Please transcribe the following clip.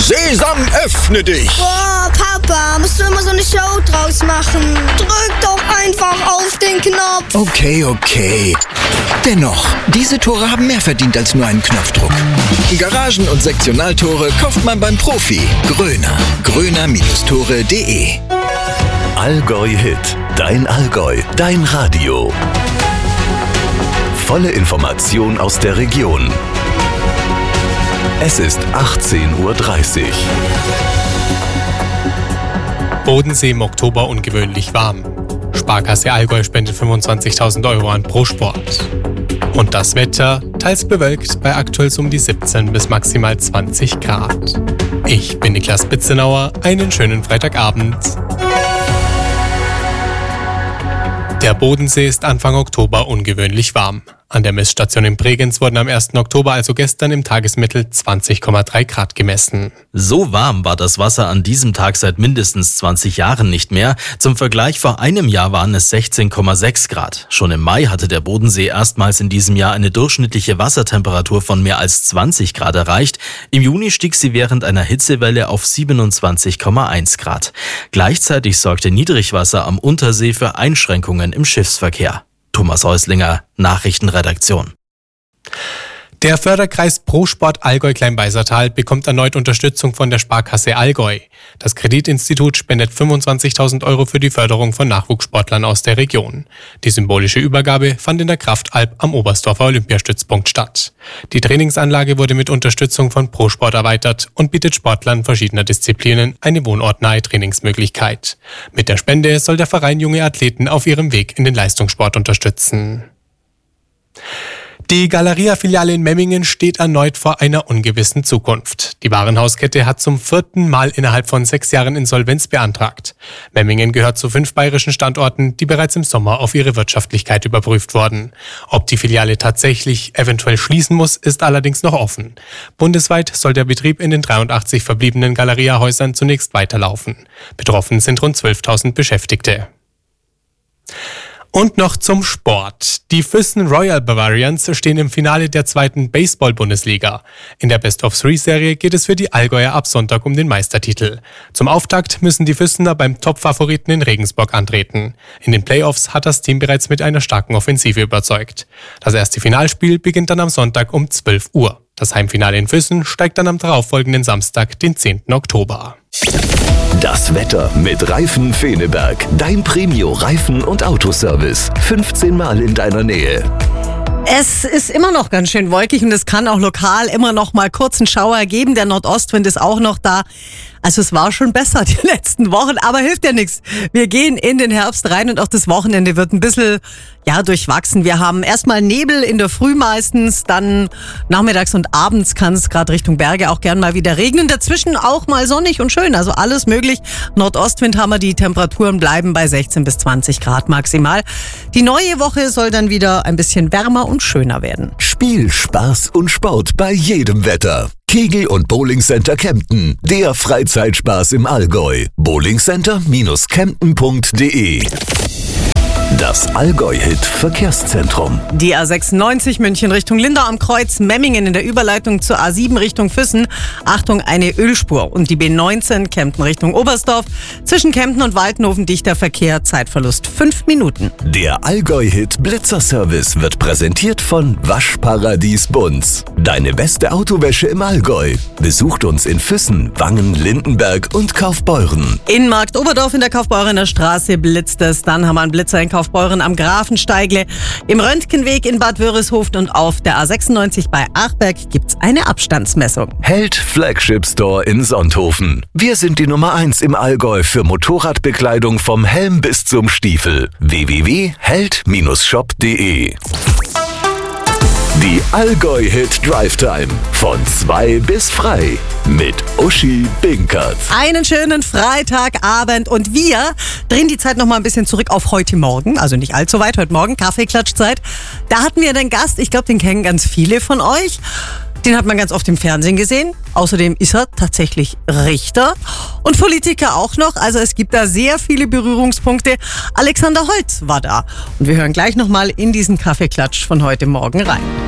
Sesam, öffne dich! Boah, Papa, musst du immer so eine Show draus machen? Drück doch einfach auf den Knopf. Okay. Dennoch, diese Tore haben mehr verdient als nur einen Knopfdruck. Garagen- und Sektionaltore kauft man beim Profi. Gröner-Tore.de. Allgäu Hit. Dein Allgäu. Dein Radio. Volle Information aus der Region. Es ist 18:30 Uhr. Bodensee im Oktober ungewöhnlich warm. Sparkasse Allgäu spendet 25.000 Euro an ProSport. Und das Wetter, teils bewölkt, bei aktuell um die 17 bis maximal 20 Grad. Ich bin Niklas Bitzenauer, einen schönen Freitagabend. Der Bodensee ist Anfang Oktober ungewöhnlich warm. An der Messstation in Bregenz wurden am 1. Oktober, also gestern, im Tagesmittel 20,3 Grad gemessen. So warm war das Wasser an diesem Tag seit mindestens 20 Jahren nicht mehr. Zum Vergleich, vor einem Jahr waren es 16,6 Grad. Schon im Mai hatte der Bodensee erstmals in diesem Jahr eine durchschnittliche Wassertemperatur von mehr als 20 Grad erreicht. Im Juni stieg sie während einer Hitzewelle auf 27,1 Grad. Gleichzeitig sorgte Niedrigwasser am Untersee für Einschränkungen im Schiffsverkehr. Thomas Häuslinger, Nachrichtenredaktion. Der Förderkreis ProSport Allgäu-Kleinbeißertal bekommt erneut Unterstützung von der Sparkasse Allgäu. Das Kreditinstitut spendet 25.000 Euro für die Förderung von Nachwuchssportlern aus der Region. Die symbolische Übergabe fand in der Kraftalp am Oberstdorfer Olympiastützpunkt statt. Die Trainingsanlage wurde mit Unterstützung von ProSport erweitert und bietet Sportlern verschiedener Disziplinen eine wohnortnahe Trainingsmöglichkeit. Mit der Spende soll der Verein junge Athleten auf ihrem Weg in den Leistungssport unterstützen. Die Galeria-Filiale in Memmingen steht erneut vor einer ungewissen Zukunft. Die Warenhauskette hat zum 4. Mal innerhalb von 6 Jahren Insolvenz beantragt. Memmingen gehört zu 5 bayerischen Standorten, die bereits im Sommer auf ihre Wirtschaftlichkeit überprüft wurden. Ob die Filiale tatsächlich eventuell schließen muss, ist allerdings noch offen. Bundesweit soll der Betrieb in den 83 verbliebenen Galeria-Häusern zunächst weiterlaufen. Betroffen sind rund 12.000 Beschäftigte. Und noch zum Sport. Die Füssen Royal Bavarians stehen im Finale der 2. Baseball-Bundesliga. In der Best-of-3-Serie geht es für die Allgäuer ab Sonntag um den Meistertitel. Zum Auftakt müssen die Füssener beim Top-Favoriten in Regensburg antreten. In den Playoffs hat das Team bereits mit einer starken Offensive überzeugt. Das erste Finalspiel beginnt dann am Sonntag um 12 Uhr. Das Heimfinale in Füssen steigt dann am darauffolgenden Samstag, den 10. Oktober. Das Wetter mit Reifen Feneberg. Dein Premio-Reifen- und Autoservice. 15 Mal in deiner Nähe. Es ist immer noch ganz schön wolkig und es kann auch lokal immer noch mal kurzen Schauer geben. Der Nordostwind ist auch noch da. Also es war schon besser die letzten Wochen, aber hilft ja nichts. Wir gehen in den Herbst rein und auch das Wochenende wird ein bisschen durchwachsen. Wir haben erstmal Nebel in der Früh meistens, dann nachmittags und abends kann es gerade Richtung Berge auch gern mal wieder regnen. Dazwischen auch mal sonnig und schön, also alles möglich. Nordostwind haben wir, die Temperaturen bleiben bei 16 bis 20 Grad maximal. Die neue Woche soll dann wieder ein bisschen wärmer und schöner werden. Spiel, Spaß und Sport bei jedem Wetter. Kegel- und Bowlingcenter Kempten. Der Freizeitspaß im Allgäu. bowlingcenter-kempten.de. Das Allgäu-Hit-Verkehrszentrum. Die A96 München Richtung Lindau am Kreuz, Memmingen in der Überleitung zur A7 Richtung Füssen. Achtung, eine Ölspur. Und die B19 Kempten Richtung Oberstdorf. Zwischen Kempten und Waltenhofen dichter Verkehr, Zeitverlust 5 Minuten. Der Allgäu-Hit-Blitzerservice wird präsentiert von Waschparadies Bunz. Deine beste Autowäsche im Allgäu. Besucht uns in Füssen, Wangen, Lindenberg und Kaufbeuren. In Markt Oberdorf in der Kaufbeurener Straße blitzt es. Dann haben wir einen Blitzer in Kaufbeuren am Grafensteigle. Im Röntgenweg in Bad Wörishofen und auf der A96 bei Achberg gibt's eine Abstandsmessung. Held Flagship Store in Sonthofen. Wir sind die Nummer 1 im Allgäu für Motorradbekleidung vom Helm bis zum Stiefel. www.held-shop.de. Die Allgäu-Hit Drive Time. Von 2 bis frei. Mit Uschi Binkert. Einen schönen Freitagabend und wir drehen die Zeit noch mal ein bisschen zurück auf heute Morgen. Also nicht allzu weit, heute Morgen, Kaffeeklatschzeit. Da hatten wir einen Gast, ich glaube, den kennen ganz viele von euch. Den hat man ganz oft im Fernsehen gesehen. Außerdem ist er tatsächlich Richter und Politiker auch noch. Also es gibt da sehr viele Berührungspunkte. Alexander Holz war da. Und wir hören gleich nochmal in diesen Kaffeeklatsch von heute Morgen rein.